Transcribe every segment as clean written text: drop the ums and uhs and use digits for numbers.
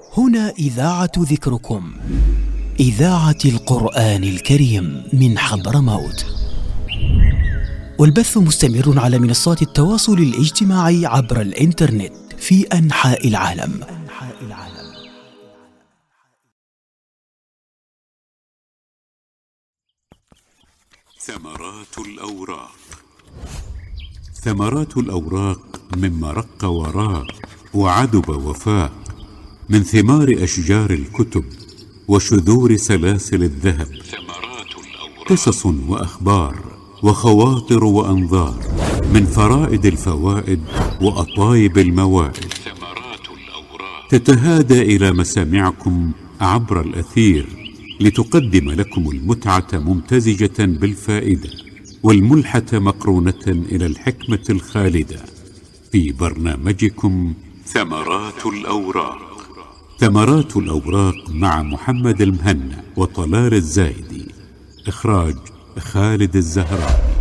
هنا إذاعة ذكركم، إذاعة القرآن الكريم من حضرموت، والبث مستمر على منصات التواصل الاجتماعي عبر الإنترنت في أنحاء العالم. ثمرات الأوراق. ثمرات الأوراق مما رق وراق وعذب وفاق، من ثمار أشجار الكتب وشذور سلاسل الذهب. قصص وأخبار وخواطر وأنظار، من فرائد الفوائد وأطايب الموائد، تتهادى إلى مسامعكم عبر الأثير لتقدم لكم المتعة ممتزجة بالفائدة، والملحة مقرونة إلى الحكمة الخالدة، في برنامجكم ثمرات الأوراق. ثمرات الأوراق مع محمد المهنا وطلال الزايدي، إخراج خالد الزهراني.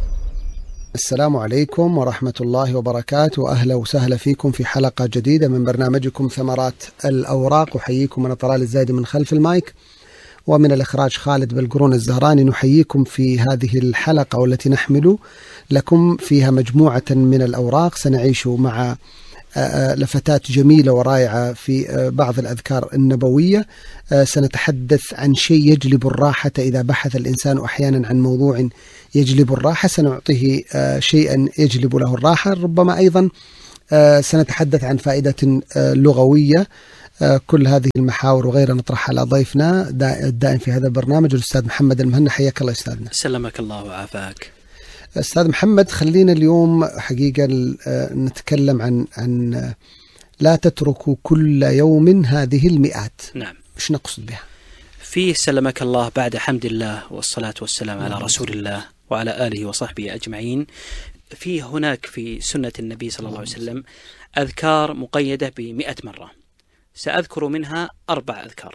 السلام عليكم ورحمة الله وبركاته، وأهلا وسهلا فيكم في حلقة جديدة من برنامجكم ثمرات الأوراق. أحييكم أنا طلال الزايدي من خلف المايك، ومن الإخراج خالد بالقرون الزهراني. نحييكم في هذه الحلقة والتي نحمل لكم فيها مجموعة من الأوراق، سنعيش مع لفتات جميلة ورائعة في بعض الأذكار النبوية. سنتحدث عن شيء يجلب الراحة إذا بحث الإنسان أحيانا عن موضوع يجلب الراحة، سنعطيه شيئا يجلب له الراحة. ربما أيضا سنتحدث عن فائدة لغوية. كل هذه المحاور وغيرها نطرحها على ضيفنا الدائم في هذا البرنامج، الأستاذ محمد المهنا. حياك الله أستاذنا. سلمك الله وعافاك. أستاذ محمد، خلينا اليوم حقيقة نتكلم عن لا تتركوا كل يوم هذه المئات. نعم. إيش نقصد بها؟ في سلمك الله، بعد حمد الله والصلاة والسلام على رسول الله وعلى آله وصحبه أجمعين، في هناك في سنة النبي صلى الله عليه وسلم أذكار مقيدة ب100 مرة. سأذكر منها 4 أذكار،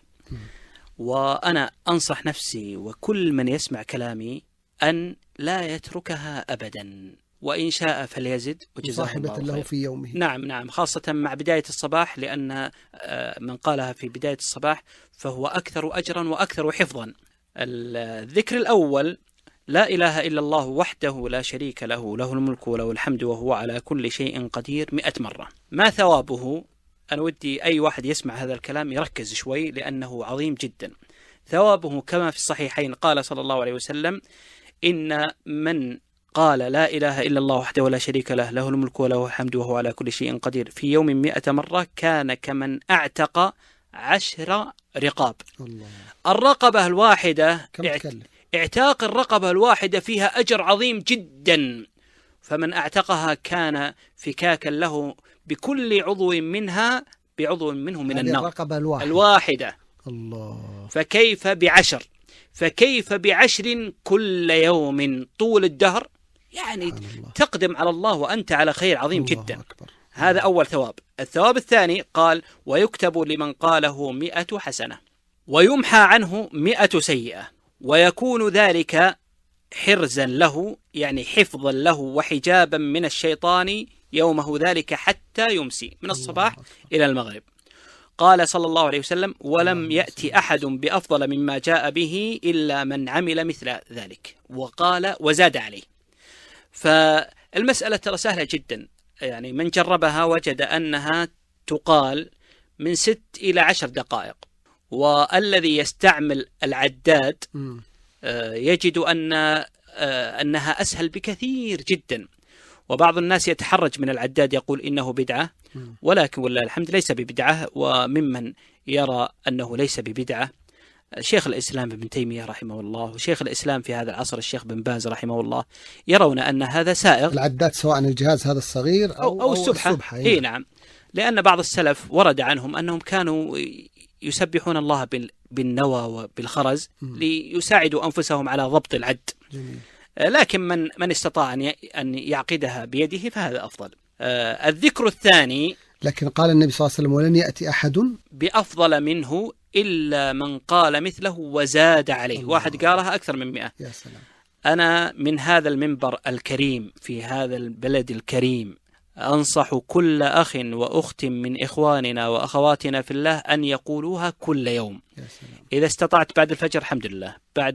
وأنا أنصح نفسي وكل من يسمع كلامي أن لا يتركها أبدا، وإن شاء فليزد وجزاه الله خير. له في يومه. نعم، خاصة مع بداية الصباح، لأن من قالها في بداية الصباح فهو أكثر أجرا وأكثر حفظا. الذكر الأول: لا إله إلا الله وحده لا شريك له، له الملك وله الحمد وهو على كل شيء قدير، 100 مرة. ما ثوابه؟ أنا ودي أي واحد يسمع هذا الكلام يركز شوي، لأنه عظيم جدا. ثوابه كما في الصحيحين، قال صلى الله عليه وسلم: إن من قال لا إله إلا الله وحده لا شريك له، له الملك وله الحمد وهو على كل شيء قدير، في يوم 100 مرة، كان كمن أعتق 10 رقاب. الله. الرقبة الواحدة اعتاق الرقبة الواحدة فيها أجر عظيم جدا، فمن اعتقها كان فكاكا له بكل عضو منها بعضو منه من النار. الرقبة الواحدة. الله. فكيف ب10؟ فكيف ب10 كل يوم طول الدهر؟ يعني تقدم على الله وأنت على خير عظيم جدا. أكبر. هذا أول ثواب. الثواب الثاني قال: ويكتب لمن قاله 100 حسنة ويمحى عنه 100 سيئة، ويكون ذلك حرزا له، يعني حفظا له وحجابا من الشيطان يومه ذلك حتى يمسي، من الصباح إلى المغرب. قال صلى الله عليه وسلم: ولم يأتي أحد بأفضل مما جاء به إلا من عمل مثل ذلك. وقال وزاد عليه. فالمسألة ترى سهلة جدا، يعني من جربها وجد أنها تقال من 6 إلى 10 دقائق. والذي يستعمل العداد يجد أنها أسهل بكثير جدا. وبعض الناس يتحرج من العداد، يقول إنه بدعة، ولكن والله الحمد ليس ببدعة. وممن يرى أنه ليس ببدعة شيخ الإسلام ابن تيمية رحمه الله، وشيخ الإسلام في هذا العصر الشيخ بن باز رحمه الله، يرون أن هذا سائغ. العداد سواء الجهاز هذا الصغير أو السبحة. إيه نعم. لأن بعض السلف ورد عنهم أنهم كانوا يسبحون الله بالنوى وبالخرز ليساعدوا أنفسهم على ضبط العد. جميل. لكن من استطاع أن يعقدها بيده فهذا أفضل. الذكر الثاني: لكن قال النبي صلى الله عليه وسلم: ولن يأتي أحد بأفضل منه إلا من قال مثله وزاد عليه. الله. واحد قالها أكثر من 100. يا سلام. أنا من هذا المنبر الكريم في هذا البلد الكريم أنصح كل أخ وأخت من إخواننا وأخواتنا في الله أن يقولوها كل يوم. إذا استطعت بعد الفجر الحمد لله، بعد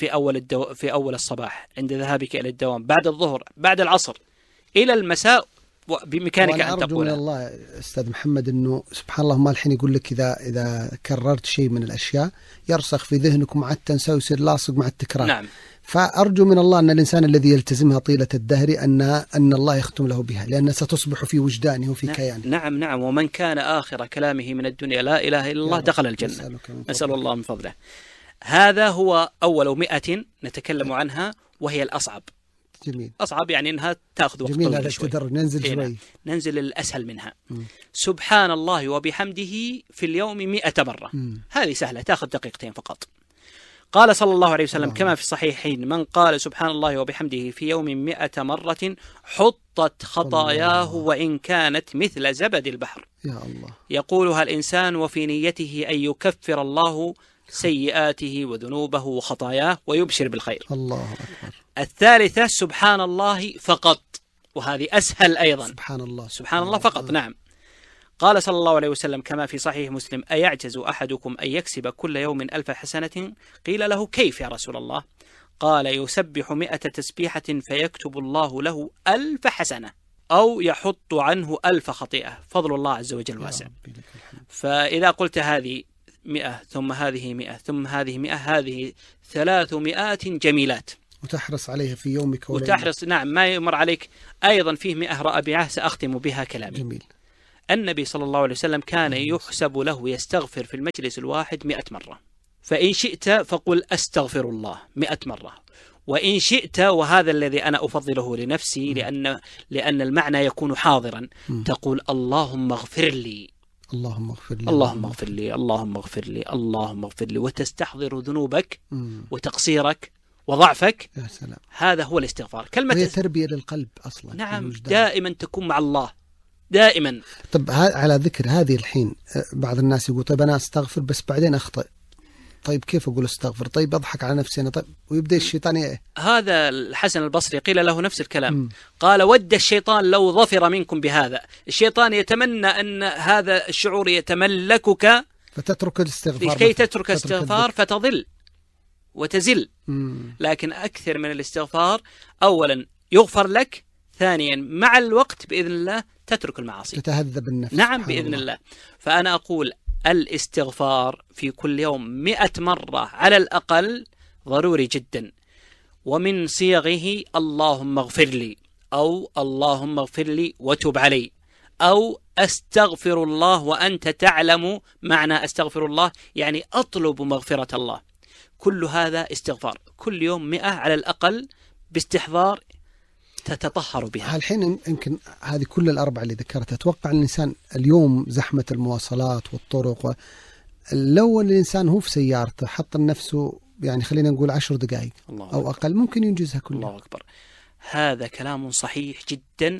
في أول الصباح عند ذهابك إلى الدوام، بعد الظهر، بعد العصر، إلى المساء، بإمكانك أن تقولها. أرجو من الله أستاذ محمد أنه سبحان الله ما الحين يقول لك إذا كررت شيء من الأشياء يرسخ في ذهنك ومع التنسى ويصير لاصق مع التكرار. نعم. فأرجو من الله أن الإنسان الذي يلتزمها طيلة الدهر أن الله يختم له بها، لأنها ستصبح في وجدانه وفي كيانه. نعم. ومن كان آخر كلامه من الدنيا لا إله إلا الله دخل الجنة. نسأل الله من فضله. هذا هو أول 100 نتكلم عنها، وهي الأصعب. جميل. أصعب يعني أنها تأخذ وقت طويل. هذا التدرج ننزل شوي. ننزل الأسهل منها. سبحان الله وبحمده في اليوم 100 مرة. هذه سهلة، تأخذ دقيقتين فقط. قال صلى الله عليه وسلم كما في الصحيحين: من قال سبحان الله وبحمده في يوم 100 مرة حطت خطاياه وإن كانت مثل زبد البحر. يا الله. يقولها الإنسان وفي نيته أن يكفر الله سيئاته وذنوبه وخطاياه ويبشر بالخير. الله أكبر. الثالثة سبحان الله فقط، وهذه أسهل أيضا. سبحان الله فقط. نعم. قال صلى الله عليه وسلم كما في صحيح مسلم: أيعجز أحدكم أن يكسب كل يوم 1000 حسنة؟ قيل له: كيف يا رسول الله؟ قال: يسبح 100 تسبيحة فيكتب الله له 1000 حسنة، أو يحط عنه 1000 خطيئة. فضل الله عز وجل واسع. فإذا قلت هذه 100 ثم هذه 100 ثم هذه 100، هذه 300 جميلات، وتحرص عليها في يومك وتحرص. نعم. ما يمر عليك أيضا فيه 100 رائعة سأختم بها كلامي. جميل. النبي صلى الله عليه وسلم كان يحسب له يستغفر في المجلس الواحد 100 مرة. فإن شئت فقل أستغفر الله 100 مرة، وإن شئت، وهذا الذي أنا أفضله لنفسي لأن المعنى يكون حاضرا، تقول اللهم اغفر لي، اللهم اغفر لي، اللهم اغفر لي، اللهم اغفر لي، اللهم اغفر لي، وتستحضر ذنوبك وتقصيرك وضعفك. يا سلام. هذا هو الاستغفار. كلمة هي تربية للقلب أصلا. نعم. دائما تكون مع الله دائما. طب على ذكر هذه الحين بعض الناس يقول طيب أنا أستغفر بس بعدين أخطئ. طيب كيف أقول أستغفر؟ طيب أضحك على نفسي أنا. طيب ويبدأ الشيطان هذا الحسن البصري قيل له نفس الكلام. قال: ود الشيطان لو ظفر منكم بهذا. الشيطان يتمنى أن هذا الشعور يتملكك فتترك الاستغفار، لكي تترك الاستغفار فتضل وتزل. لكن أكثر من الاستغفار. أولا يغفر لك، ثانيا مع الوقت بإذن الله تترك المعاصي، تتهذب النفس. نعم بإذن الله. فأنا أقول الاستغفار في كل يوم 100 مرة على الأقل ضروري جدا. ومن صيغه اللهم اغفر لي، أو اللهم اغفر لي وتب علي، أو أستغفر الله وأنت تعلم معنى أستغفر الله، يعني أطلب مغفرة الله. كل هذا استغفار. كل يوم 100 على الأقل باستحضار تتطهر بها. الحين يمكن هذه كل الأربعة اللي ذكرتها. أتوقع الإنسان اليوم زحمة المواصلات والطرق، لو الإنسان هو في سيارته حط لنفسه يعني خلينا نقول 10 دقائق أو أقل ممكن ينجزها كلها. الله أكبر. هذا كلام صحيح جدا.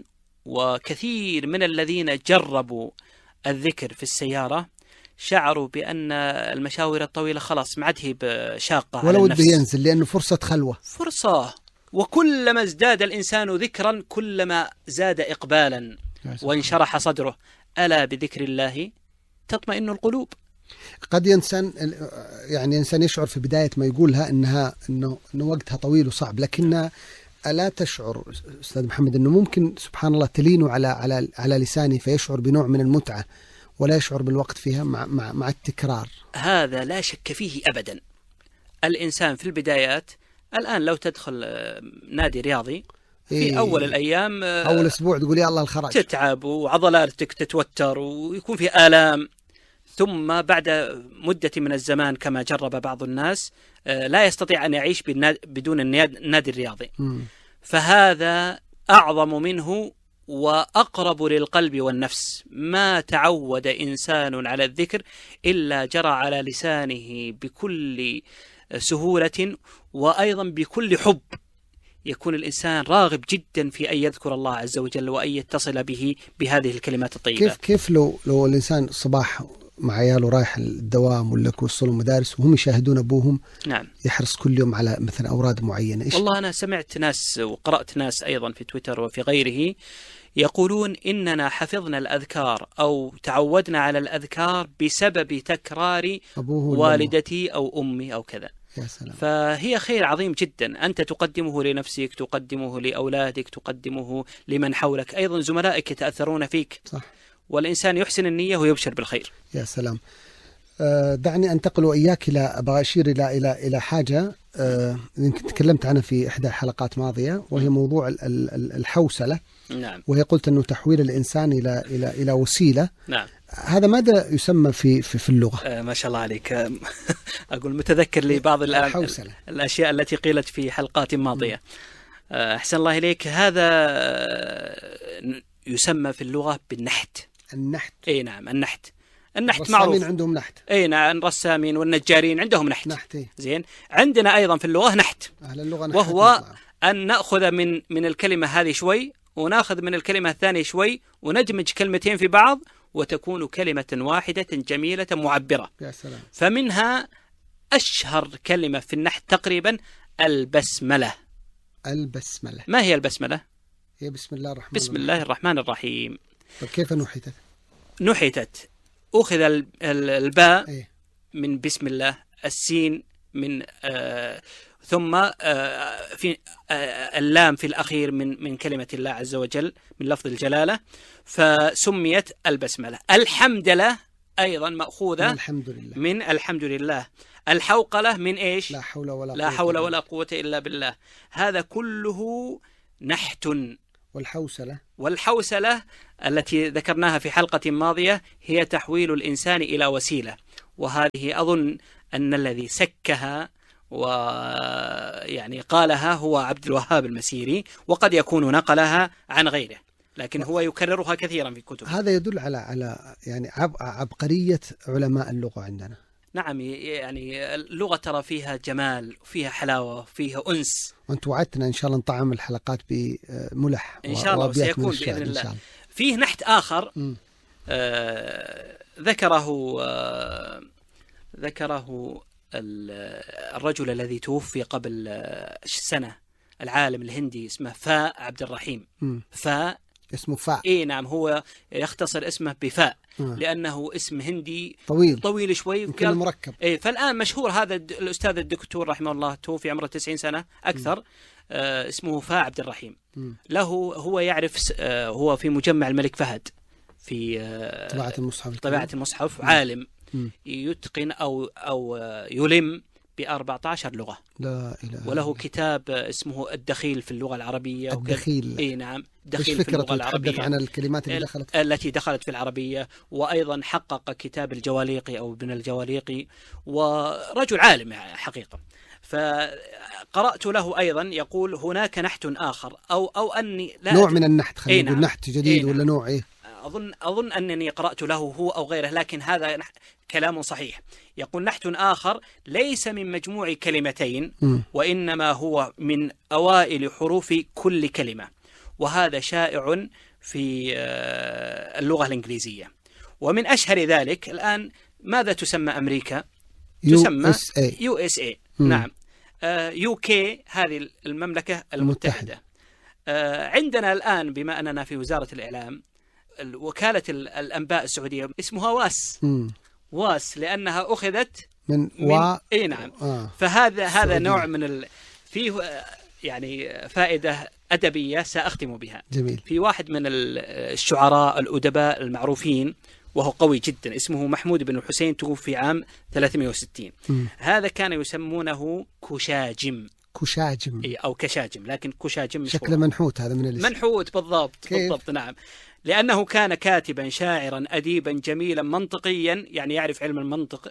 وكثير من الذين جربوا الذكر في السيارة شعروا بأن المشاوير الطويلة خلاص ما عاد هي بشاقة ولو بده ينزل، لأنه فرصة خلوة، فرصة. وكلما ازداد الإنسان ذكرا كلما زاد إقبالا وانشرح صدره. ألا بذكر الله تطمئن القلوب. قد إنسان يشعر في بداية ما يقولها إنه وقتها طويل وصعب، لكن ألا تشعر أستاذ محمد إنه ممكن سبحان الله تلين على لسانه فيشعر بنوع من المتعة ولا يشعر بالوقت فيها مع التكرار؟ هذا لا شك فيه أبدا. الإنسان في البدايات الآن لو تدخل نادي رياضي في أول الأيام، أول أسبوع تقول يا الله الخراج، تتعب وعضلاتك تتوتر ويكون في آلام. ثم بعد مدة من الزمان كما جرب بعض الناس لا يستطيع أن يعيش بدون النادي الرياضي. فهذا أعظم منه وأقرب للقلب والنفس. ما تعود إنسان على الذكر إلا جرى على لسانه بكل سهولة وأيضا بكل حب. يكون الإنسان راغب جدا في أن يذكر الله عز وجل وأن يتصل به بهذه الكلمات الطيبة. كيف لو الإنسان صباح مع عياله رايح الدوام ولا يوصلوا مدارس وهم يشاهدون أبوهم نعم يحرص كل يوم على مثلا أوراد معينة. والله أنا سمعت ناس وقرأت ناس أيضا في تويتر وفي غيره يقولون إننا حفظنا الأذكار أو تعودنا على الأذكار بسبب تكرار والدتي أو أمي أو كذا. يا سلام. فهي خير عظيم جدا، أنت تقدمه لنفسك، تقدمه لأولادك، تقدمه لمن حولك، أيضا زملائك يتأثرون فيك. صح. والإنسان يحسن النية ويبشر بالخير. يا سلام. دعني أنتقل وإياك أبغى أشير إلى حاجة يمكن تكلمت عنها في إحدى الحلقات ماضية، وهي موضوع الحوسلة. نعم. وهي قلت أنه تحويل الإنسان إلى وسيلة. نعم. هذا ماذا يسمى في اللغة؟ ما شاء الله عليك. أقول متذكر لبعض الأشياء التي قيلت في حلقات ماضية. أحسن الله إليك. هذا يسمى في اللغة بالنحت. النحت. أي نعم النحت. النحت معروف. الرسامين عندهم نحت. أي نعم الرسامين والنجارين عندهم نحت. نحت. زين. عندنا أيضا في اللغة نحت. أهل اللغة نحت. وهو أن نأخذ من الكلمة هذه شوي ونأخذ من الكلمة الثانية شوي ونجمج كلمتين في بعض وتكون كلمة واحدة جميلة معبرة. يا سلام. فمنها أشهر كلمة في النحت تقريبا البسملة. البسملة. ما هي البسملة؟ هي بسم الله الرحمن بسم الله الرحمن الرحيم. طيب كيف نحتت؟ نحتت أخذ الباء إيه؟ من بسم الله، السين من ثم في اللام في الأخير من كلمة الله عز وجل من لفظ الجلالة، فسميت البسملة. الحمد لله أيضا مأخوذة من الحمد لله. الحوقلة من إيش؟ لا حول ولا قوة إلا بالله. هذا كله نحت. والحوسلة التي ذكرناها في حلقة ماضية هي تحويل الإنسان إلى وسيلة، وهذه أظن أن الذي سكها ويعني قالها هو عبد الوهاب المسيري، وقد يكون نقلها عن غيره، لكن هو يكررها كثيرا في كتبه. هذا يدل على يعني عبقرية علماء اللغة عندنا. نعم، يعني اللغة ترى فيها جمال، فيها حلاوة، فيها أنس. وأنت وعدتنا إن شاء الله نطعم الحلقات بملح إن شاء الله سيكون بإذن الله. فيه نحت آخر ذكره الرجل الذي توفي قبل سنة، العالم الهندي اسمه فاء عبد الرحيم. فاء اسمه فاء. إيه نعم، هو يختصر اسمه بفاء لأنه اسم هندي طويل شوي يمكن مركب. إيه، فالآن مشهور هذا الأستاذ الدكتور رحمه الله، توفي عمره 90 سنة أكثر. اسمه فاء عبد الرحيم. له هو يعرف، هو في مجمع الملك فهد في طباعة المصحف. عالم يتقن أو يلم ب14 لغة. لا إله. وله كتاب اسمه الدخيل في اللغة العربية. الدخيل. إيه نعم، دخيل في اللغة العربية، عن الكلمات التي دخلت في العربية. وأيضا حقق كتاب الجواليقي أو ابن الجواليقي، ورجل عالم حقيقة. فقرأت له أيضا يقول هناك نحت آخر أو أني لا نوع من النحت، خلينا نقول نعم. نحت جديد ولا نوع إيه؟ أظن أنني قرأت له هو أو غيره، لكن هذا كلام صحيح. يقول نحت آخر ليس من مجموع كلمتين، وإنما هو من أوائل حروف كل كلمة، وهذا شائع في اللغة الإنجليزية. ومن أشهر ذلك الآن ماذا تسمى أمريكا؟ تسمى USA. نعم. UK هذه المملكة المتحدة. عندنا الآن بما أننا في وزارة الإعلام، وكالة الأنباء السعودية اسمها واس لأنها أخذت من إيه نعم. فهذا نوع من فيه يعني فائدة أدبية سأختم بها. جميل. في واحد من الشعراء الأدباء المعروفين وهو قوي جدا اسمه محمود بن الحسين، توفي عام 360. هذا كان يسمونه كشاجم أو كشاجم، لكن كشاجم شكله منحوت. هذا من الاسم منحوت بالضبط. نعم، لأنه كان كاتبا شاعرا أديبا جميلا منطقيا، يعني يعرف علم المنطق،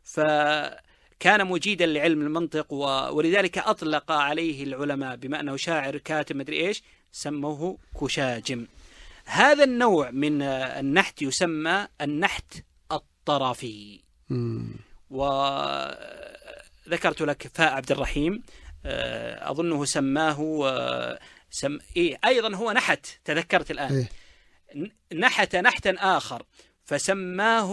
فكان مجيدا لعلم المنطق، ولذلك أطلق عليه العلماء بما أنه شاعر كاتب مدري إيش، سموه كشاجم. هذا النوع من النحت يسمى النحت الطرفي. وذكرت لك فاء عبد الرحيم، أظنه سماه أيضا هو نحت، تذكرت الآن. نحت نحتا آخر فسماه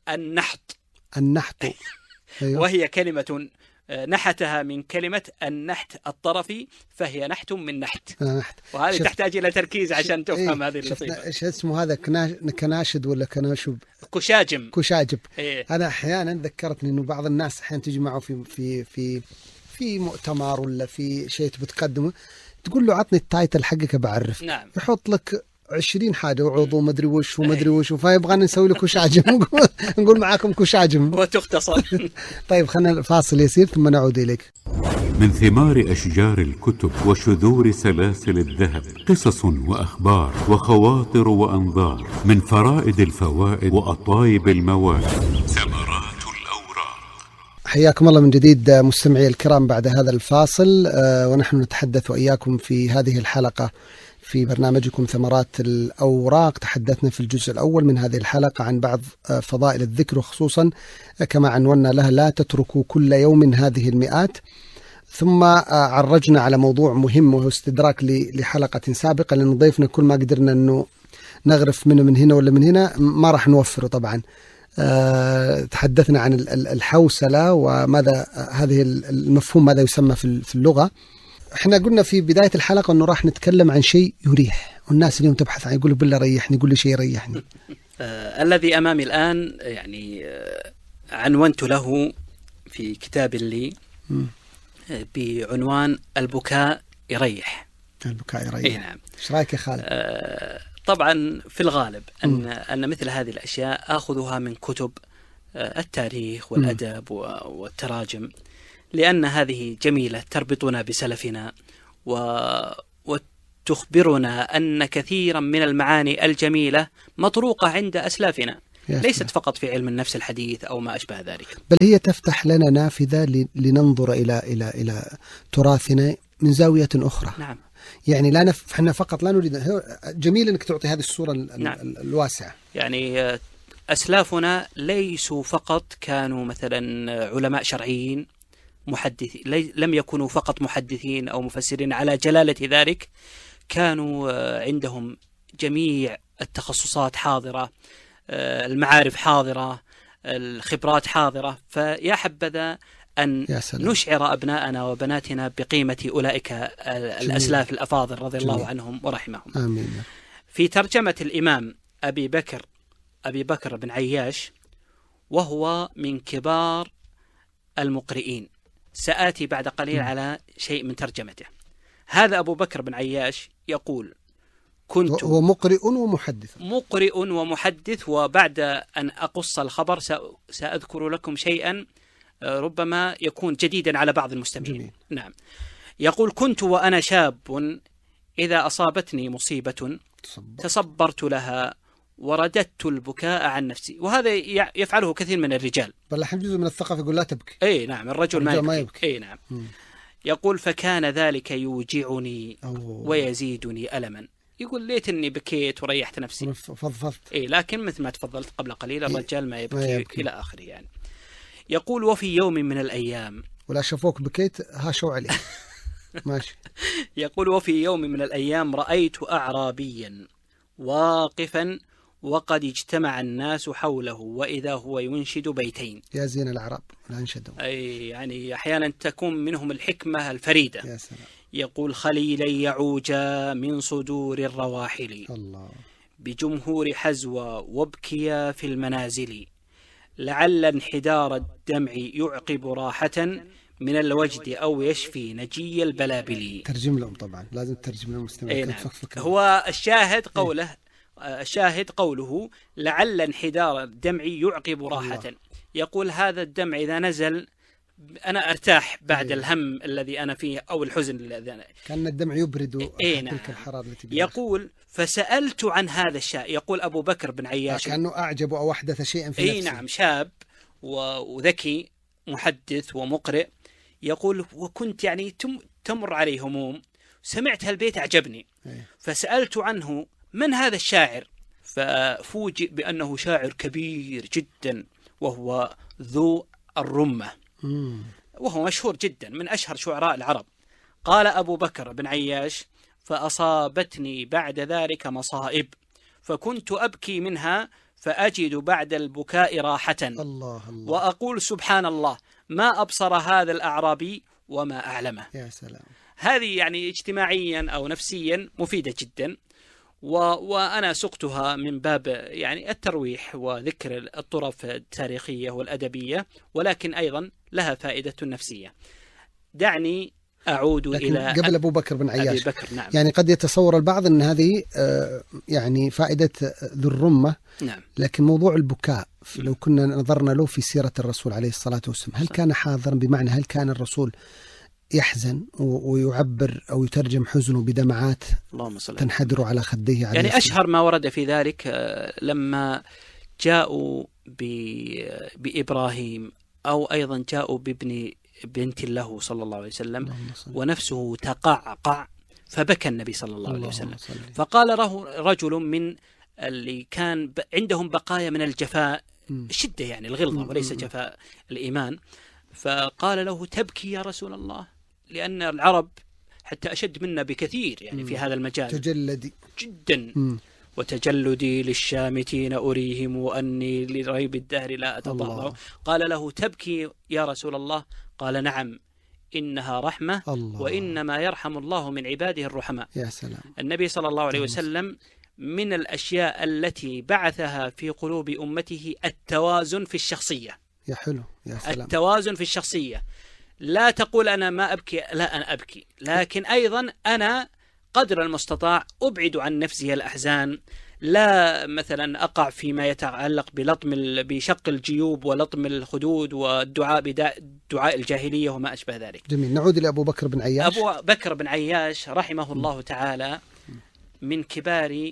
النحط. النحط. أيوه. وهي كلمة نحتها من كلمة النحت الطرفي، فهي نحت من نحت. وهذه تحتاج إلى تركيز عشان تفهم هذه الصيغة. إيش اسمه هذا؟ كناشد ولا كناشب؟ كشاجم. أنا أحيانا ذكرتني إنه بعض الناس أحيانا تجي معه في مؤتمر ولا في شيء بتقدمه، تقول له عطني التايتل حقك بعرف. نعم. يحط لك 20 حاجة وعضو مدري وش ومدري وش، فيبغى نسوي له كشاجم. نقول معاكم كشاجم وتختصر. طيب خلنا فاصل يسير ثم نعود إليك. من ثمار أشجار الكتب وشذور سلاسل الذهب قصص وأخبار وخواطر وأنظار، من فرائد الفوائد وأطايب المواد ثمرات الأوراق. حياكم الله من جديد مستمعي الكرام بعد هذا الفاصل، ونحن نتحدث وإياكم في هذه الحلقة في برنامجكم ثمرات الأوراق. تحدثنا في الجزء الأول من هذه الحلقة عن بعض فضائل الذكر، وخصوصا كما عنونا لها لا تتركوا كل يوم هذه المئات. ثم عرجنا على موضوع مهم وهو استدراك لحلقة سابقة، لأن ضيفنا كل ما قدرنا أنه نغرف منه من هنا ولا من هنا ما راح نوفره طبعا. تحدثنا عن الحوسلة وماذا هذه المفهوم ماذا يسمى في اللغة. احنا قلنا في بداية الحلقة أنه راح نتكلم عن شيء يريح، والناس اليوم تبحث عن يقولوا بالله ريحني، يقول لي شيء يريحني. الذي أمامي الآن يعني عنونت له في كتاب لي بعنوان البكاء يريح. البكاء يريح. إيه نعم. ايش رايك يا خالد؟ طبعا في الغالب أن مثل هذه الأشياء آخذها من كتب التاريخ والأدب والتراجم، لأن هذه جميلة تربطنا بسلفنا وتخبرنا أن كثيرا من المعاني الجميلة مطروقة عند أسلافنا، ليست فقط في علم النفس الحديث أو ما أشبه ذلك، بل هي تفتح لنا نافذة لننظر إلى تراثنا من زاوية أخرى. نعم. يعني لا احنا فقط لا نريد. جميل أنك تعطي هذه الصورة نعم. الواسعة. يعني أسلافنا ليسوا فقط كانوا مثلا علماء شرعيين محدثين، لم يكونوا فقط محدثين أو مفسرين على جلالة ذلك، كانوا عندهم جميع التخصصات حاضرة، المعارف حاضرة، الخبرات حاضرة. فيا حبذا أن نشعر أبناءنا وبناتنا بقيمة أولئك الأسلاف الأفاضل رضي الله عنهم ورحمهم. آمين. في ترجمة الإمام أبي بكر بن عياش، وهو من كبار المقرئين، سآتي بعد قليل على شيء من ترجمته. هذا أبو بكر بن عياش يقول: كنت هو مقرئ ومحدث، وبعد أن أقص الخبر سأذكر لكم شيئا ربما يكون جديدا على بعض المستمعين. جميل. نعم. يقول: كنت وأنا شاب إذا أصابتني مصيبة تصبرت لها ورددت البكاء عن نفسي. وهذا يفعله كثير من الرجال، بل الحين جزء من الثقافة يقول لا تبكي. اي نعم، الرجل ما يبكي. اي نعم. يقول: فكان ذلك يوجعني ويزيدني ألما. يقول: ليتني بكيت وريحت نفسي، فضفضت. اي لكن مثل ما تفضلت قبل قليل الرجال ما يبكي إلى آخره يعني. يقول: وفي يوم من الأيام، ولا شافوك بكيت هاشوا عليه. ماشي. يقول: وفي يوم من الأيام رأيت أعرابيا واقفا وقد اجتمع الناس حوله وإذا هو ينشد بيتين. يا زين العرب لا انشدوا. أي يعني أحيانا تكون منهم الحكمة الفريدة. يا سلام. يقول: خليلي يعوجا من صدور الرواحل، الله، بجمهور حزوى وابكيا في المنازل، لعل انحدار الدمع يعقب راحة من الوجد أو يشفي نجي البلابل. ترجم لهم طبعا، لازم ترجم لهم المستمعين. نعم. هو الشاهد قوله لعل انحدار الدمع يعقب راحة. يقول: هذا الدمع إذا نزل أنا أرتاح بعد الهم الذي أنا فيه أو الحزن الذي أنا، كان الدمع يبرد نعم. تلك الحرارة التي يقول: فسألت عن هذا الشاب. يقول أبو بكر بن عياش كأنه أعجب أو أحدث شيئا في نفسه. نعم، شاب وذكي محدث ومقرئ. يقول: وكنت يعني تمر علي هموم، سمعت هالبيت أعجبني، فسألت عنه من هذا الشاعر، ففوجئ بأنه شاعر كبير جدا وهو ذو الرمة، وهو مشهور جدا من أشهر شعراء العرب. قال أبو بكر بن عياش: فأصابتني بعد ذلك مصائب فكنت أبكي منها فأجد بعد البكاء راحة. الله الله. وأقول سبحان الله ما أبصر هذا الأعرابي وما أعلمه. يا سلام. هذه يعني اجتماعيا أو نفسيا مفيدة جدا، وأنا سقتها من باب يعني الترويح وذكر الطرف التاريخية والأدبية، ولكن أيضا لها فائدة نفسية. دعني أعود إلى قبل أبو بكر بن عياش. أبي بكر، نعم. يعني قد يتصور البعض أن هذه يعني فائدة ذو الرمة. نعم. لكن موضوع البكاء لو كنا نظرنا له في سيرة الرسول عليه الصلاة والسلام، هل كان حاضرا؟ بمعنى هل كان الرسول يحزن ويعبر أو يترجم حزنه بدمعات تنحدر على خديه عليه؟ يعني أشهر ما ورد في ذلك لما جاءوا بإبراهيم، أو أيضا جاءوا بنت له صلى الله عليه وسلم ونفسه تقعقع فبكى النبي صلى الله عليه وسلم. فقال له رجل من اللي كان عندهم بقايا من الجفاء، شدة يعني الغلظة وليس جفاء الإيمان، فقال له تبكي يا رسول الله؟ لأن العرب حتى أشد منا بكثير يعني في هذا المجال، تجلدي جدا. وتجلدي للشامتين أريهم أني لريب الدهر لا أتضاء. قال له تبكي يا رسول الله؟ قال نعم إنها رحمة وإنما يرحم الله من عباده الرحماء. يا سلام. النبي صلى الله عليه وسلم من الأشياء التي بعثها في قلوب أمته التوازن في الشخصية. يا حلو، يا سلام. التوازن في الشخصية، لا تقول أنا ما أبكي، لا أنا أبكي، لكن أيضا أنا قدر المستطاع أبعد عن نفسي الأحزان، لا مثلا أقع فيما يتعلق بشق الجيوب ولطم الخدود والدعاء بدعاء الجاهلية وما أشبه ذلك. جميل. نعود إلى أبو بكر بن عياش. أبو بكر بن عياش رحمه الله تعالى من كبار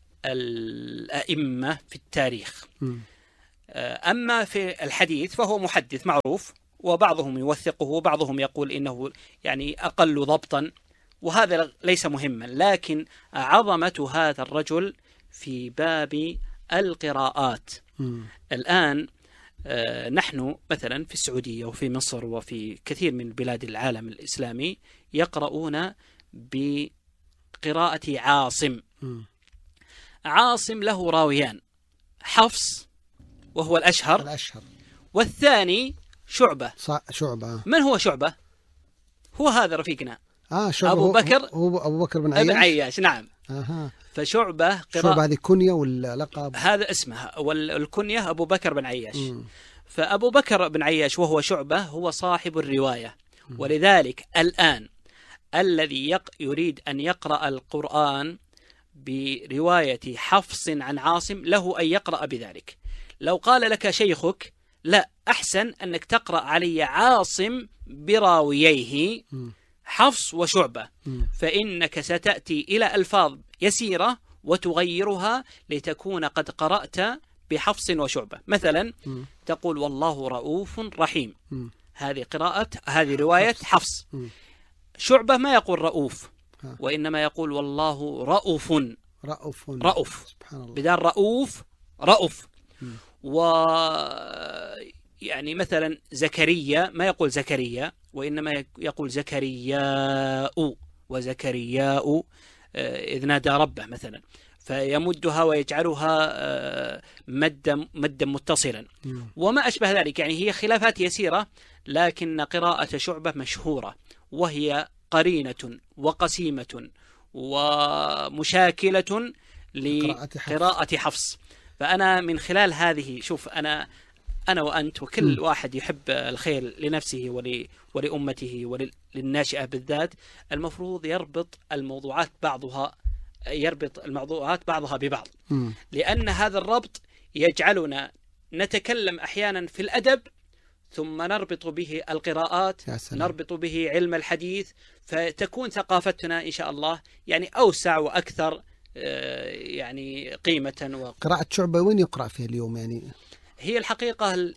الأئمة في التاريخ. أما في الحديث فهو محدث معروف، وبعضهم يوثقه وبعضهم يقول إنه يعني أقل ضبطا، وهذا ليس مهما، لكن عظمة هذا الرجل في باب القراءات. الآن نحن مثلا في السعودية وفي مصر وفي كثير من بلاد العالم الإسلامي يقرؤون بقراءة عاصم. عاصم له راويان، حفص وهو الأشهر، والثاني شعبة. شعبة. من هو شعبة؟ هو هذا رفيقنا شعبة. أبو بكر. هو أبو بكر بن عياش. ابن عياش، نعم. فشعبة شعبة هذه كنية ولا لقب؟ هذا اسمه، والكنية أبو بكر بن عياش. فأبو بكر بن عياش وهو شعبة هو صاحب الرواية. ولذلك الآن الذي يريد أن يقرأ القرآن برواية حفص عن عاصم له أن يقرأ بذلك. لو قال لك شيخك لا، أحسن أنك تقرأ علي عاصم براوييه حفص وشعبة، فإنك ستأتي إلى ألفاظ يسيرة وتغيرها لتكون قد قرأت بحفص وشعبة. مثلا تقول والله رؤوف رحيم، هذه رواية حفص. شعبة ما يقول رؤوف، وإنما يقول والله رؤوف بدال رؤوف رؤوف. يعني مثلا زكريا ما يقول زكريا، وإنما يقول زكرياء، وزكرياء إذ نادى ربه مثلا، فيمدها ويجعلها مدا متصلا وما أشبه ذلك. يعني هي خلافات يسيرة، لكن قراءة شعبة مشهورة، وهي قرينة وقسيمة ومشاكلة لقراءة حفص. فأنا من خلال هذه، شوف أنا وأنت وكل واحد يحب الخير لنفسه ولأمته وللناشئة بالذات، المفروض يربط الموضوعات بعضها ببعض، لأن هذا الربط يجعلنا نتكلم أحيانا في الأدب ثم نربط به القراءات، نربط به علم الحديث، فتكون ثقافتنا إن شاء الله يعني أوسع وأكثر يعني قيمة. قراءة شعبة وين يقرأ فيها اليوم؟ يعني هي الحقيقة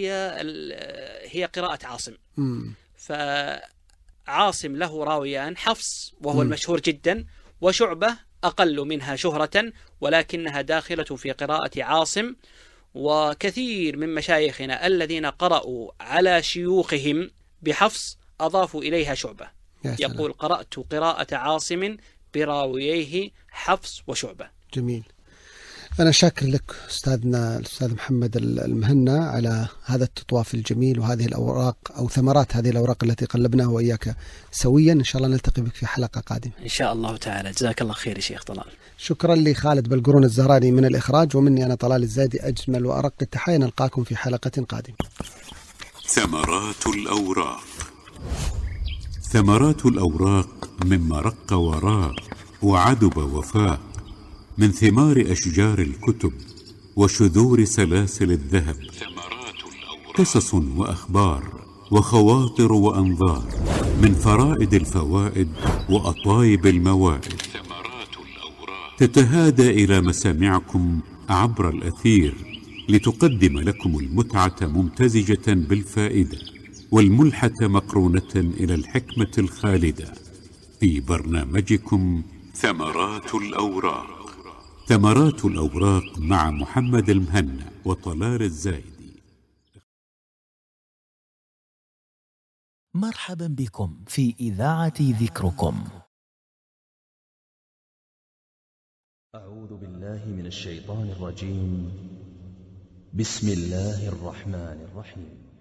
هي قراءة عاصم. فعاصم له راويان، حفص وهو المشهور جدا، وشعبة أقل منها شهرة ولكنها داخلة في قراءة عاصم. وكثير من مشايخنا الذين قرأوا على شيوخهم بحفص أضافوا إليها شعبة، يقول قرأت قراءة عاصم براوييه حفص وشعبة. جميل. أنا شاكر لك أستاذنا الأستاذ محمد المهنا على هذا التطواف الجميل وهذه الأوراق أو ثمرات هذه الأوراق التي قلبناها وإياك سويا. إن شاء الله نلتقي بك في حلقة قادمة إن شاء الله تعالى. جزاك الله خير يا شيخ طلال. شكرا لخالد بلقرون الزهراني من الإخراج، ومني أنا طلال الزايدي أجمل وأرق التحايا. نلقاكم في حلقة قادمة. ثمرات الأوراق. ثمرات الأوراق مما رق وراق وعدب وفاق، من ثمار أشجار الكتب وشذور سلاسل الذهب. قصص وأخبار وخواطر وأنظار، من فرائد الفوائد وأطايب الموائد، تتهادى إلى مسامعكم عبر الأثير لتقدم لكم المتعة ممتزجة بالفائدة، والملحة مقرونة إلى الحكمة الخالدة، في برنامجكم ثمرات الأوراق. ثمرات الأوراق مع محمد المهنا وطلال الزايدي. مرحبا بكم في إذاعة ذكركم. أعوذ بالله من الشيطان الرجيم. بسم الله الرحمن الرحيم.